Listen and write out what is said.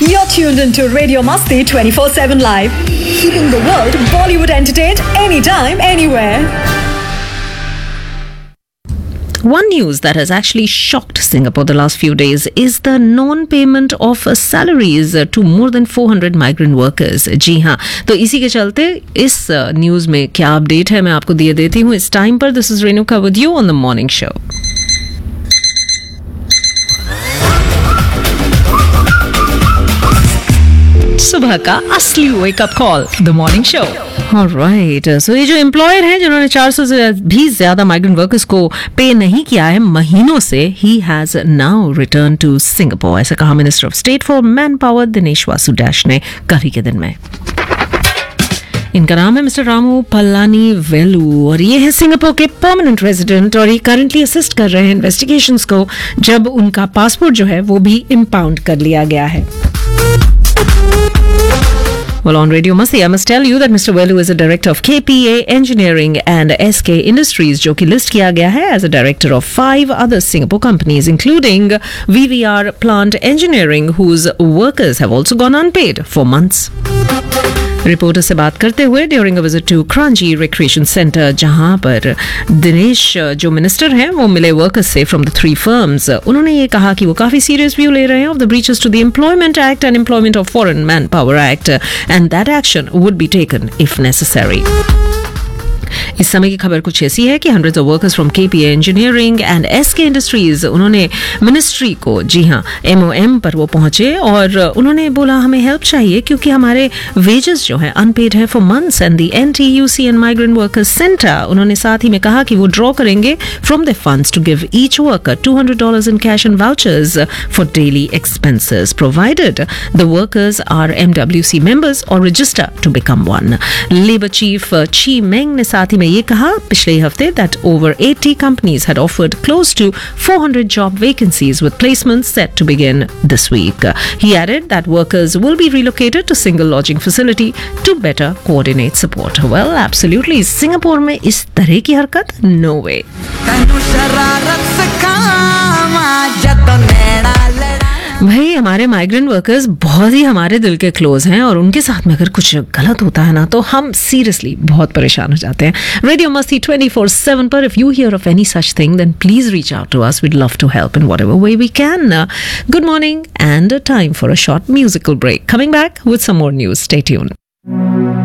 You're tuned into Radio Masti 24/7 Live, keeping the world Bollywood entertained anytime, anywhere. One news that has actually shocked Singapore the last few days is the non-payment of salaries to more than 400 migrant workers. जी हाँ, तो इसी के चलते इस news में क्या update है मैं आपको दिए देती हूँ इस टाइम पर. This is Renuka with you on the morning show. सुबह का असली wake up call, the morning show. Alright, सो ये जो एम्प्लॉयर हैं जिन्होंने 400 से भी ज्यादा माइग्रेंट वर्कर्स को पे नहीं किया है महीनों से, he has now return to Singapore. ऐसा कहा minister of state for man power Dinesh Vasu dash ने कल ही के दिन में. इनका नाम है मिस्टर रामू पल्लानी वेलू और ये है सिंगापुर के परमानेंट रेजिडेंट और ये करंटली असिस्ट कर रहे हैं इन्वेस्टिगेशंस को जब उनका पासपोर्ट जो है वो भी इम्पाउंड कर लिया गया है. Well, on Radio Masti, I must tell you that Mr. Velu is a director of KPA Engineering and SK Industries, जो कि लिस्ट किया गया है as a director of 5 other Singapore companies, including VVR Plant Engineering, whose workers have also gone unpaid for months. Reporter से बात करते हुए during a visit to क्रांजी recreation centre, जहां पर दिनेश जो मिनिस्टर हैं वो मिले वर्कर्स से फ्रॉम द 3 फर्म्स, उन्होंने ये कहा कि वो काफी सीरियस व्यू ले रहे हैं of the breaches to the employment act and employment of foreign man power act and that action would be taken if necessary. इस समय की खबर कुछ ऐसी है कि hundreds of workers from KPA engineering and SK industries उन्होंने ministry को, जी हाँ, एमओएम पर वो पहुंचे और उन्होंने बोला हमें हेल्प चाहिए क्योंकि हमारे वेजेस जो हैं अनपेड है for months and the एनटीयूसी and migrant workers centre. उन्होंने साथ ही में कहा कि वो ड्रॉ करेंगे from the funds to give each worker $200 in cash and vouchers for daily expenses provided the workers are MWC members और register to become one. Labour chief ची मेंग ने साथ ही में ये कहा पिछले हफ्ते that over 80 companies had offered close to 400 job vacancies with placements set to begin this week. He added that workers will be relocated to single lodging facility to better coordinate support. Well, absolutely. Singapore में इस तरह की हरकत no way. भाई हमारे migrant workers बहुत ही हमारे दिल के क्लोज हैं और उनके साथ में अगर कुछ गलत होता है ना तो हम सीरियसली बहुत परेशान हो जाते हैं. रेडियो मस्ती 24/7 पर if you here of any such thing then please reach out to us. We'd love to help in whatever way we can. Good morning and time for a short musical break. Coming back with some more news. Stay tuned.